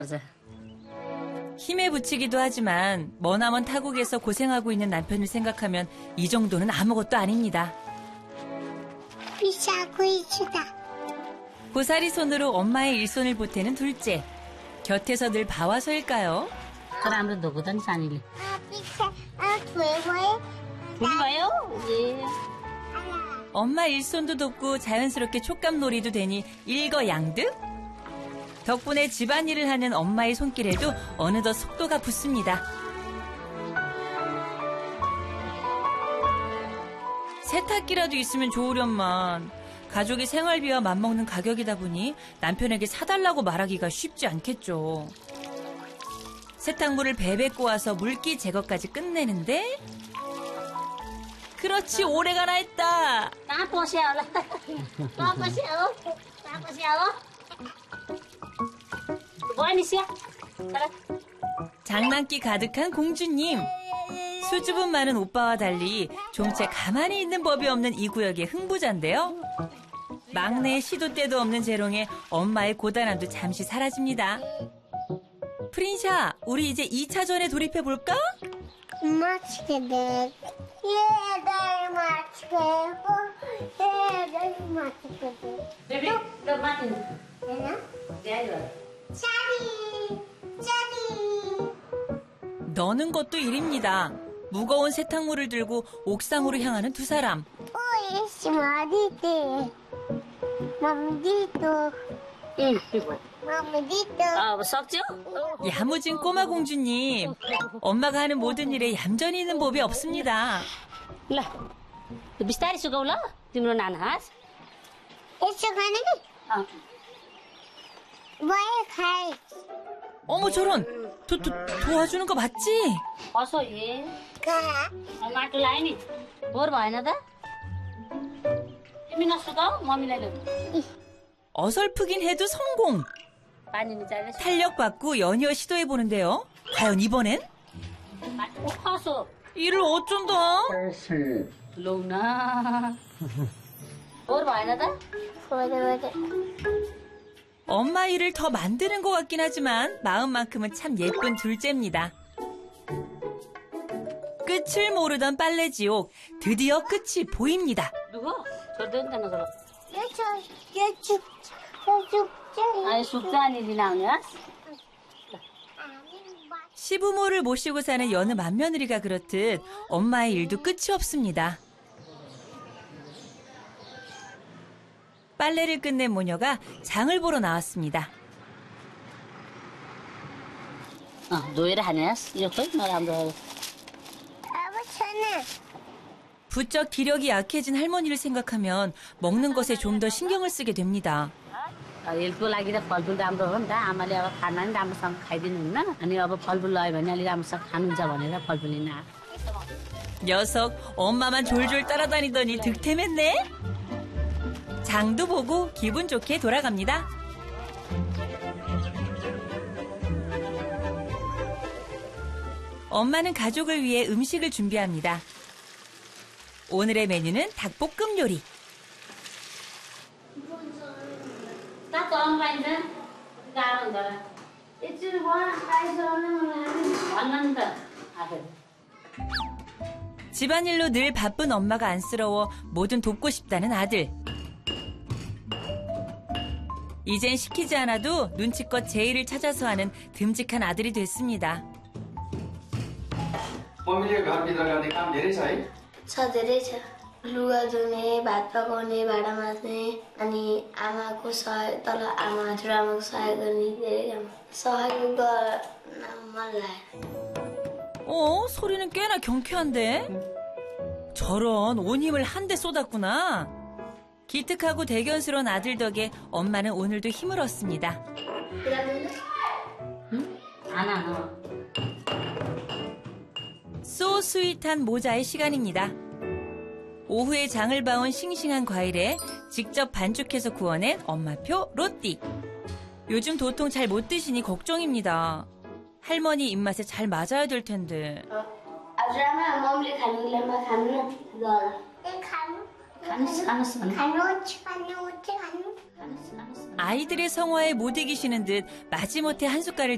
힘에 부치기도 하지만 머나먼 타국에서 고생하고 있는 남편을 생각하면 이 정도는 아무것도 아닙니다. 고사리 손으로 엄마의 일손을 보태는 둘째. 곁에서 늘 봐와서일까요? 엄마 일손도 돕고 자연스럽게 촉감놀이도 되니 일거양득? 덕분에 집안일을 하는 엄마의 손길에도 어느덧 속도가 붙습니다. 세탁기라도 있으면 좋으련만 가족이 생활비와 맞먹는 가격이다 보니 남편에게 사달라고 말하기가 쉽지 않겠죠. 세탁물을 배배 꼬아서 물기 제거까지 끝내는데 그렇지 오래가나 했다. 장난기 가득한 공주님. 수줍음 많은 오빠와 달리 좀채 가만히 있는 법이 없는 이 구역의 흥부자인데요. 막내의 시도 때도 없는 재롱에 엄마의 고단함도 잠시 사라집니다. 프린샤, 우리 이제 2차전에 돌입해볼까? 너는 것도 일입니다. 무거운 세탁물을 들고 옥상으로 향하는 두 사람. 야무진 꼬마 공주님. 엄마가 하는 모든 일에 얌전히 있는 법이 없습니다. 어머 저런 도와주는 거 맞지? 어설프긴 해도 성공. 탄력 받고 연이어 시도해보는데요. 과연 이번엔? 이를 어쩐다? 엄마 일을 더 만드는 것 같긴 하지만 마음만큼은 참 예쁜 둘째입니다. 끝을 모르던 빨래 지옥. 드디어 끝이 보입니다. 시부모를 모시고 사는 여느 맏며느리가 그렇듯 엄마의 일도 끝이 없습니다. 빨래를 끝낸 모녀가 장을 보러 나왔습니다. 부쩍 기력이 약해진 할머니를 생각하면 먹는 것에 좀 더 신경을 쓰게 됩니다. 녀석 엄마만 졸졸 따라다니더니 득템했네. 장도 보고 기분 좋게 돌아갑니다. 엄마는 가족을 위해 음식을 준비합니다. 오늘의 메뉴는 닭볶음 요리. 집안일로 늘 바쁜 엄마가 안쓰러워 뭐든 돕고 싶다는 아들. 이젠 시키지 않아도 눈치껏 제의를 찾아서 하는 듬직한 아들이 됐습니다. लुगा धुने, भात पकाउने, भाँडा माझ्ने, अनि आमाको सहयोग तल आमा हजुरआमाको सहयोग गर्ने धेरै काम. सहयोग गर्न मन लाग्यो. 소리는 꽤나 경쾌한데? 저런 온 힘을 한데 쏟았구나. 기특하고 대견스러운 아들 덕에 엄마는 오늘도 힘을 얻습니다. 소 스윗한 모자의 시간입니다. 오후에 장을 봐온 싱싱한 과일에 직접 반죽해서 구워낸 엄마표 로띠. 요즘 도통 잘 못 드시니 걱정입니다. 할머니 입맛에 잘 맞아야 될 텐데. 아이들의 성화에 못 이기시는 듯 마지못해 한 숟갈을